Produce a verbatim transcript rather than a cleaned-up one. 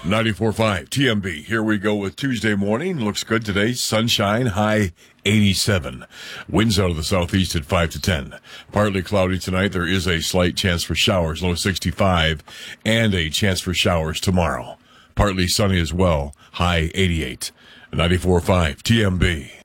ninety-four point five T M B. Here we go with Tuesday morning. Looks good today. Sunshine, high eighty-seven. Winds out of the southeast at five to ten. Partly cloudy tonight. There is a slight chance for showers, low sixty-five, and a chance for showers tomorrow. Partly sunny as well, high eighty-eight. ninety-four point five T M B.